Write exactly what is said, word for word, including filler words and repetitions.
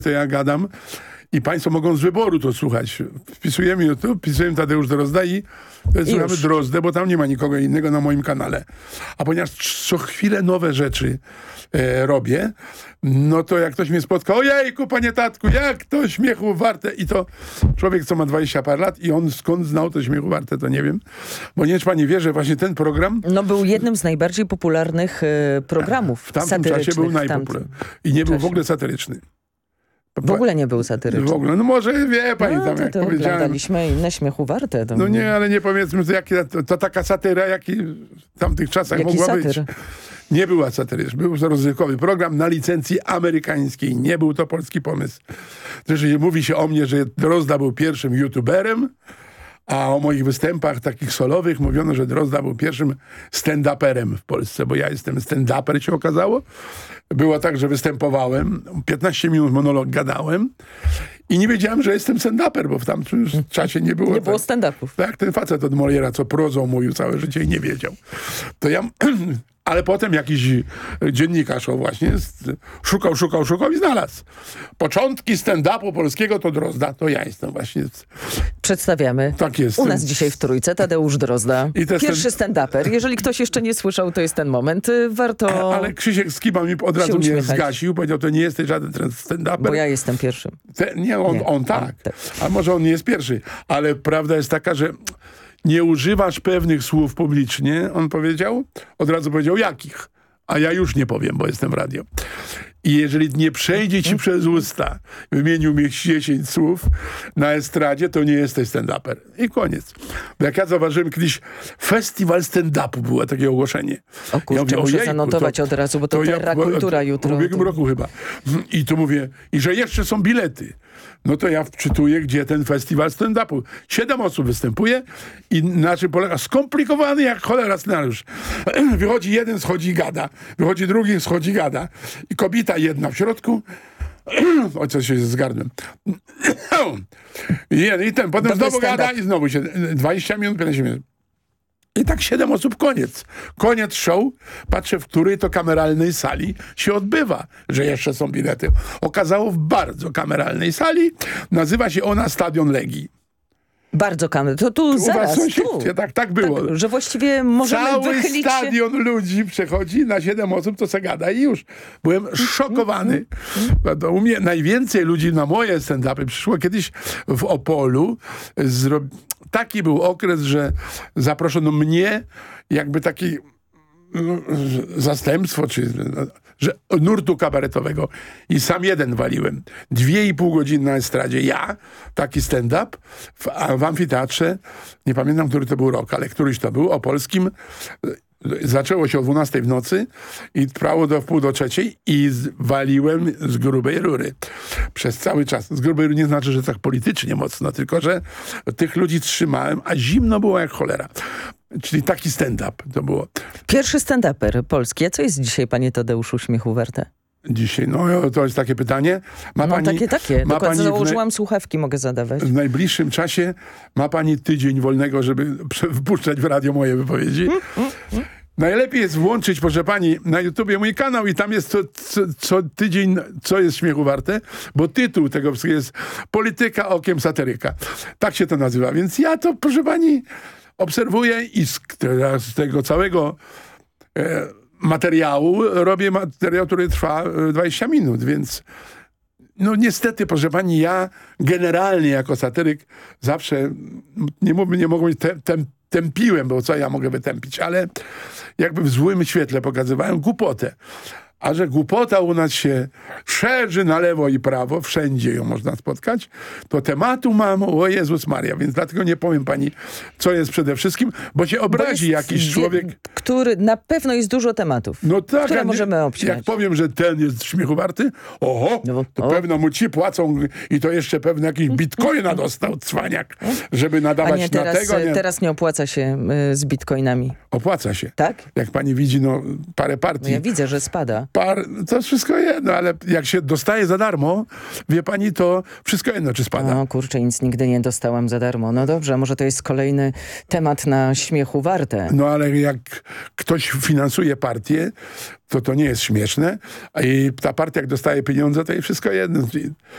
to ja gadam i państwo mogą z wyboru to słuchać. Wpisujemy YouTube, wpisujemy Tadeusz Drozda i słuchamy Drozdę, bo tam nie ma nikogo innego na moim kanale. A ponieważ co chwilę nowe rzeczy e, robię, no to jak ktoś mnie spotka, ojejku, panie tatku, jak to śmiechu warte. I to człowiek, co ma dwadzieścia parę lat i on skąd znał to śmiechu warte, to nie wiem. Bo nie wiem, czy pani wie, że właśnie ten program... No był jednym z najbardziej popularnych e, programów w tamtym czasie był najpopularniejszy. I nie był w ogóle satyryczny. W ogóle nie był satyryczny. W ogóle, no może wie pani no, tam, to, jak to powiedziałem. oglądaliśmy inne śmiechu warte. To no nie, ale nie powiedzmy, to, jakie, to, to taka satyra, jaki w tamtych czasach jaki mogła satyr? być. Nie była satyryczna. Był to rozrywkowy program na licencji amerykańskiej. Nie był to polski pomysł. Zresztą mówi się o mnie, że Drozda był pierwszym youtuberem, a o moich występach takich solowych mówiono, że Drozda był pierwszym stand-uperem w Polsce, bo ja jestem stand-uper, się okazało. Było tak, że występowałem, piętnaście minut monolog gadałem i nie wiedziałem, że jestem stand-uper, bo w tamtym czasie nie było... Nie tak, było stand-upów. Tak, ten facet od Moliera, co prozą mówił całe życie i nie wiedział. To ja... Ale potem jakiś dziennikarz o właśnie szukał, szukał, szukał i znalazł. Początki stand-upu polskiego to Drozda, to ja jestem właśnie. Przedstawiamy. Tak jest. U nas dzisiaj w Trójce Tadeusz Drozda. I Pierwszy stand-uper. Jeżeli ktoś jeszcze nie słyszał, to jest ten moment. Warto... Ale Krzysiek Skiba mi od razu mnie zgasił, powiedział, to nie jesteś żaden stand-uper. Bo ja jestem pierwszym. Te, nie, on, nie, on tak. On, tak. A może on nie jest pierwszy. Ale prawda jest taka, że nie używasz pewnych słów publicznie, on powiedział, od razu powiedział jakich, a ja już nie powiem, bo jestem w radio. I jeżeli nie przejdzie ci przez usta, wymienił mi dziesięć słów na estradzie, to nie jesteś stand-uper. I koniec. Bo jak ja zauważyłem kiedyś, festiwal stand-upu było takie ogłoszenie. O kurczę, ja mówię, muszę ojejku, zanotować to, od razu, bo to, to terra ja, kultura jutro. W ubiegłym to... roku chyba. I tu mówię, i że jeszcze są bilety. No to ja wczytuję, gdzie ten festiwal stand-upu. Siedem osób występuje i na czym polega? Skomplikowany jak cholera scenariusz. Wychodzi jeden, schodzi i gada. Wychodzi drugi, schodzi i gada. I kobieta jedna w środku. O, co się z gardłem. I, I ten, potem znowu gada i znowu się. dwadzieścia minut, piętnaście minut. I tak siedem osób, koniec. Koniec show. Patrzę, w której to kameralnej sali się odbywa, że jeszcze są bilety. Okazało w bardzo kameralnej sali. Nazywa się ona Stadion Legii. Bardzo kameralny. To tu zaraz, tu. Tak, tak było. Tak, że właściwie możemy Cały wychylić stadion się... ludzi przechodzi na siedem osób, to se gada i już. Byłem szokowany. To u mnie najwięcej ludzi na moje stand-upy przyszło kiedyś w Opolu. Zro... Taki był okres, że zaproszono mnie jakby taki no, zastępstwo, czy że nurtu kabaretowego. I sam jeden waliłem. Dwie i pół godziny na estradzie. Ja, taki stand-up w, w amfiteatrze, nie pamiętam, który to był rok, ale któryś to był, opolskim. Zaczęło się o dwunastej w nocy i trwało do wpół do trzeciej i z, waliłem z grubej rury. Przez cały czas. Z grubej rury nie znaczy, że tak politycznie mocno, tylko że tych ludzi trzymałem, a zimno było jak cholera. Czyli taki stand-up to było. Pierwszy stand-uper polski. A co jest dzisiaj, panie Tadeuszu, śmiechu warte? Dzisiaj, no to jest takie pytanie. Ma no pani, takie, takie. Ma pani założyłam w, słuchawki, mogę zadawać. W najbliższym czasie ma pani tydzień wolnego, żeby wpuszczać w radio moje wypowiedzi. Mm, mm, mm. Najlepiej jest włączyć, proszę pani, na YouTubie mój kanał i tam jest co, co, co tydzień, co jest śmiechu warte, bo tytuł tego wszystkiego jest Polityka okiem satyryka. Tak się to nazywa. Więc ja to, proszę pani, obserwuję i z, z tego całego e, materiału robię materiał, który trwa dwadzieścia minut, więc no niestety, proszę pani, ja generalnie jako satyryk zawsze, nie, mów, nie mogę być tem, tem, tępiłem, bo co ja mogę wytępić, ale jakby w złym świetle pokazywałem głupotę. A że głupota u nas się szerzy na lewo i prawo, wszędzie ją można spotkać, to tematu mam, o Jezus Maria, więc dlatego nie powiem pani, co jest przede wszystkim, bo się obrazi bo jakiś człowiek. Który na pewno jest dużo tematów, no tak, które możemy obcinać. Jak powiem, że ten jest śmiechu warty, oho, no, to o. pewno mu ci płacą i to jeszcze pewnie jakiś bitcoina dostał, cwaniak, żeby nadawać nie, teraz, na tego. Nie. Teraz nie opłaca się y, z bitcoinami. Opłaca się. Tak? Jak pani widzi, no parę partii. No ja widzę, że spada. Par, to wszystko jedno, ale jak się dostaje za darmo, wie pani, to wszystko jedno, czy spada. No kurczę, nic nigdy nie dostałam za darmo. No dobrze, może to jest kolejny temat na śmiechu warte. No ale jak ktoś finansuje partię, to to nie jest śmieszne. I ta partia, jak dostaje pieniądze, to jest wszystko jedno.